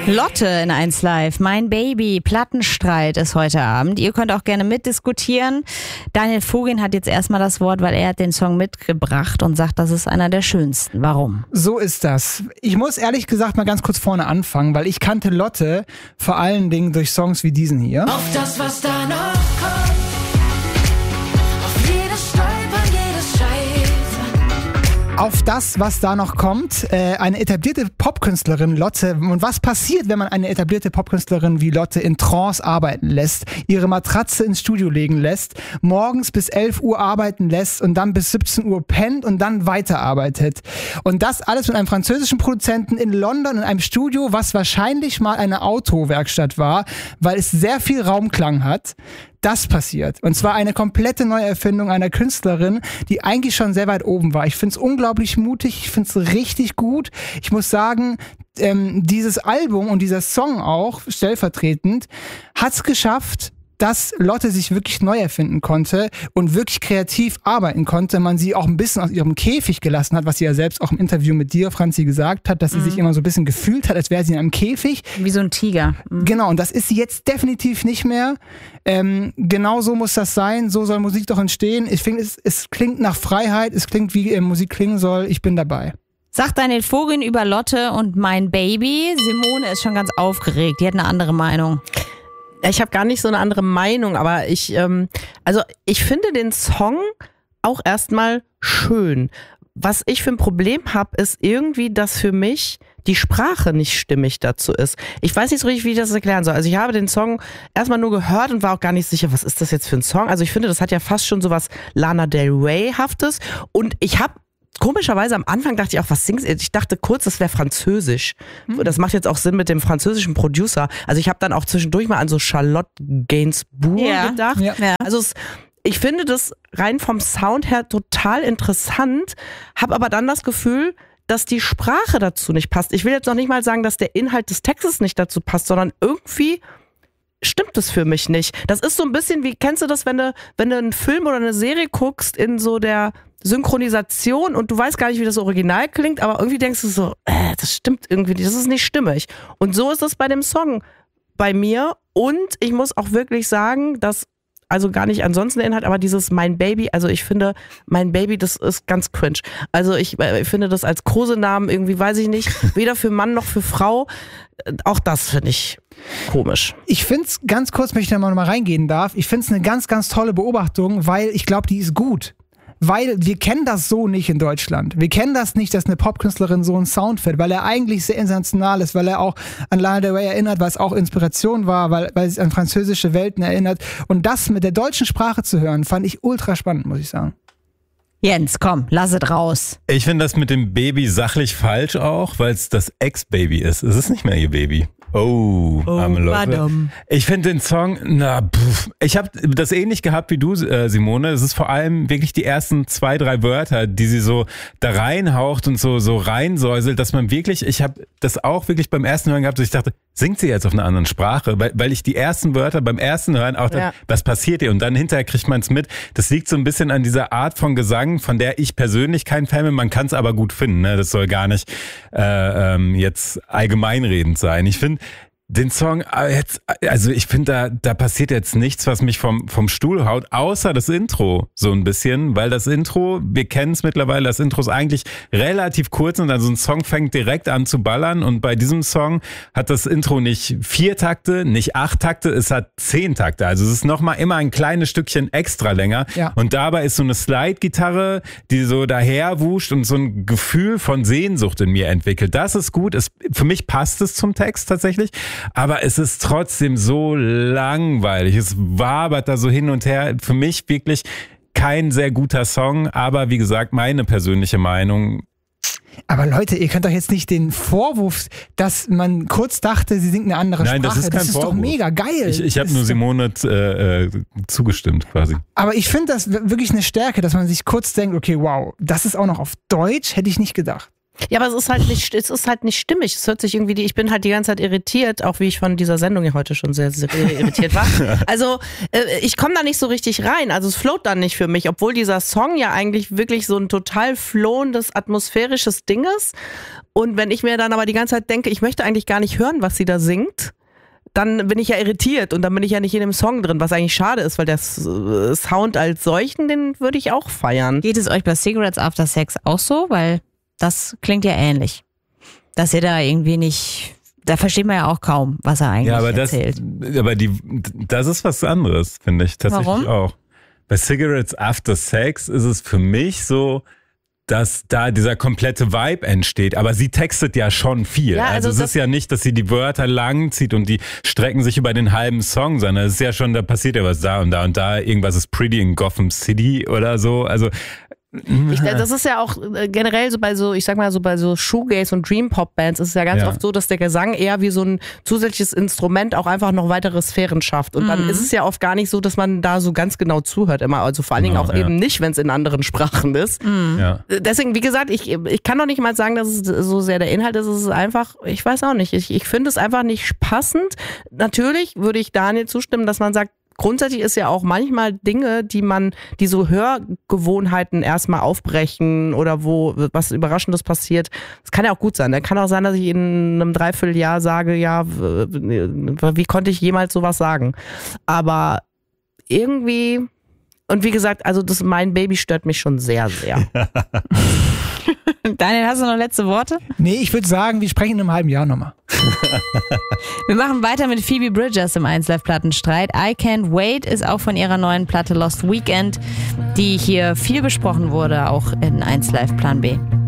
Lotte in 1 Live, mein Baby, Plattenstreit ist heute Abend. Ihr könnt auch gerne mitdiskutieren. Daniel Vogin hat jetzt erstmal das Wort, weil er hat den Song mitgebracht und sagt, das ist einer der schönsten. Warum? So ist das. Ich muss ehrlich gesagt mal ganz kurz vorne anfangen, weil ich kannte Lotte vor allen Dingen durch Songs wie diesen hier. Auf das, was da noch kommt, auf jedes Stolpern, jedes Scheitern. Auf das, was da noch kommt, eine etablierte Popkünstlerin Lotte. Und was passiert, wenn man eine etablierte Popkünstlerin wie Lotte in Trance arbeiten lässt, ihre Matratze ins Studio legen lässt, morgens bis 11 Uhr arbeiten lässt und dann bis 17 Uhr pennt und dann weiterarbeitet. Und das alles mit einem französischen Produzenten in London in einem Studio, was wahrscheinlich mal eine Autowerkstatt war, weil es sehr viel Raumklang hat. Das passiert. Und zwar eine komplette Neuerfindung einer Künstlerin, die eigentlich schon sehr weit oben war. Ich finde es unglaublich mutig, ich finde es richtig gut. Ich muss sagen, dieses Album und dieser Song auch, stellvertretend, hat es geschafft, dass Lotte sich wirklich neu erfinden konnte und wirklich kreativ arbeiten konnte. Man sie auch ein bisschen aus ihrem Käfig gelassen hat, was sie ja selbst auch im Interview mit dir, Franzi, gesagt hat, dass sie sich immer so ein bisschen gefühlt hat, als wäre sie in einem Käfig. Wie so ein Tiger. Genau, und das ist sie jetzt definitiv nicht mehr. Genau so muss das sein, so soll Musik doch entstehen. Ich finde, es klingt nach Freiheit, es klingt wie Musik klingen soll, ich bin dabei. Sagt Daniel Vogin über Lotte und mein Baby. Simone ist schon ganz aufgeregt, die hat eine andere Meinung. Ich habe gar nicht so eine andere Meinung, aber ich finde den Song auch erstmal schön. Was ich für ein Problem habe, ist irgendwie, dass für mich die Sprache nicht stimmig dazu ist. Ich weiß nicht so richtig, wie ich das erklären soll. Also ich habe den Song erstmal nur gehört und war auch gar nicht sicher, was ist das jetzt für ein Song? Also ich finde, das hat ja fast schon so was Lana Del Rey-haftes und ich habe komischerweise am Anfang dachte ich auch, was singst du? Ich dachte kurz, das wäre Französisch. Das macht jetzt auch Sinn mit dem französischen Producer. Also ich habe dann auch zwischendurch mal an so Charlotte Gainsbourg gedacht. Ja. Also ich finde das rein vom Sound her total interessant, habe aber dann das Gefühl, dass die Sprache dazu nicht passt. Ich will jetzt noch nicht mal sagen, dass der Inhalt des Textes nicht dazu passt, sondern irgendwie stimmt es für mich nicht. Das ist so ein bisschen wie, kennst du das, wenn du einen Film oder eine Serie guckst in so der Synchronisation und du weißt gar nicht, wie das Original klingt, aber irgendwie denkst du so, das stimmt irgendwie nicht, das ist nicht stimmig. Und so ist es bei dem Song bei mir und ich muss auch wirklich sagen, dass, also gar nicht ansonsten der Inhalt, aber dieses Mein Baby, also ich finde, Mein Baby, das ist ganz cringe. Also ich finde das als Kosenamen irgendwie, weiß ich nicht, weder für Mann noch für Frau, auch das finde ich komisch. Ich finde es, ganz kurz, wenn ich da mal reingehen darf, ich finde es eine ganz, ganz tolle Beobachtung, weil ich glaube, die ist gut. Weil wir kennen das so nicht in Deutschland. Wir kennen das nicht, dass eine Popkünstlerin so einen Sound fährt, weil er eigentlich sehr international ist, weil er auch an Lana Del Rey erinnert, weil es auch Inspiration war, weil es an französische Welten erinnert. Und das mit der deutschen Sprache zu hören, fand ich ultra spannend, muss ich sagen. Jens, komm, lass es raus. Ich finde das mit dem Baby sachlich falsch auch, weil es das Ex-Baby ist. Es ist nicht mehr ihr Baby. Arme Leute. Ich finde den Song, ich habe das ähnlich gehabt wie du, Simone. Es ist vor allem wirklich die ersten 2, 3 Wörter, die sie so da reinhaucht und so reinsäuselt, dass man wirklich, ich habe das auch wirklich beim ersten Hören gehabt, dass ich dachte, singt sie jetzt auf einer anderen Sprache? Weil ich die ersten Wörter beim ersten Hören auch dachte, was passiert hier? Und dann hinterher kriegt man es mit. Das liegt so ein bisschen an dieser Art von Gesang, von der ich persönlich kein Fan bin. Man kann es aber gut finden. Ne? Das soll gar nicht jetzt allgemeinredend sein. Ich finde den Song jetzt, also ich finde, da passiert jetzt nichts, was mich vom Stuhl haut, außer das Intro so ein bisschen, weil das Intro, wir kennen es mittlerweile, das Intro ist eigentlich relativ kurz und dann so ein Song fängt direkt an zu ballern und bei diesem Song hat das Intro nicht 4 Takte, nicht 8 Takte, es hat 10 Takte, also es ist nochmal immer ein kleines Stückchen extra länger und dabei ist so eine Slide-Gitarre, die so daher wuscht und so ein Gefühl von Sehnsucht in mir entwickelt. Das ist gut, für mich passt es zum Text tatsächlich. Aber es ist trotzdem so langweilig. Es wabert da so hin und her. Für mich wirklich kein sehr guter Song. Aber wie gesagt, meine persönliche Meinung. Aber Leute, ihr könnt doch jetzt nicht den Vorwurf, dass man kurz dachte, sie singt eine andere Sprache. Nein, das ist kein Vorwurf. Doch mega geil. Ich habe nur Simone zugestimmt quasi. Aber ich finde das wirklich eine Stärke, dass man sich kurz denkt, okay, wow, das ist auch noch auf Deutsch, hätte ich nicht gedacht. Ja, aber es ist halt nicht stimmig. Es hört sich irgendwie, ich bin halt die ganze Zeit irritiert, auch wie ich von dieser Sendung ja heute schon sehr, sehr irritiert war. Also ich komme da nicht so richtig rein. Also es float dann nicht für mich, obwohl dieser Song ja eigentlich wirklich so ein total flowendes, atmosphärisches Ding ist. Und wenn ich mir dann aber die ganze Zeit denke, ich möchte eigentlich gar nicht hören, was sie da singt, dann bin ich ja irritiert und dann bin ich ja nicht in dem Song drin, was eigentlich schade ist, weil der Sound als solchen, den würde ich auch feiern. Geht es euch bei Cigarettes After Sex auch so? Weil das klingt ja ähnlich. Dass ihr da irgendwie nicht, da versteht man ja auch kaum, was er eigentlich erzählt. Das ist was anderes, finde ich tatsächlich. Warum? Auch. Bei Cigarettes After Sex ist es für mich so, dass da dieser komplette Vibe entsteht. Aber sie textet ja schon viel. Ja, also es ist ja nicht, dass sie die Wörter lang zieht und die strecken sich über den halben Song, sondern es ist ja schon, da passiert ja was da und da und da. Irgendwas ist pretty in Gotham City oder so. Also das ist ja auch generell so bei so, ich sag mal so bei so Shoegaze und Dream Pop Bands ist es ja ganz oft so, dass der Gesang eher wie so ein zusätzliches Instrument auch einfach noch weitere Sphären schafft. Und dann ist es ja oft gar nicht so, dass man da so ganz genau zuhört immer. Also vor allen Dingen auch eben nicht, wenn es in anderen Sprachen ist. Ja. Deswegen, wie gesagt, ich kann doch nicht mal sagen, dass es so sehr der Inhalt ist. Es ist einfach, ich weiß auch nicht. Ich finde es einfach nicht passend. Natürlich würde ich Daniel zustimmen, dass man sagt, grundsätzlich ist ja auch manchmal Dinge, die so Hörgewohnheiten erstmal aufbrechen oder wo was Überraschendes passiert. Das kann ja auch gut sein. Da kann auch sein, dass ich in einem Dreivierteljahr sage, ja, wie konnte ich jemals sowas sagen? Aber irgendwie, und wie gesagt, also mein Baby stört mich schon sehr, sehr. Daniel, hast du noch letzte Worte? Nee, ich würde sagen, wir sprechen in einem halben Jahr nochmal. Wir machen weiter mit Phoebe Bridgers im 1Live-Plattenstreit. I Can't Wait ist auch von ihrer neuen Platte Lost Weekend, die hier viel besprochen wurde, auch in 1Live Plan B.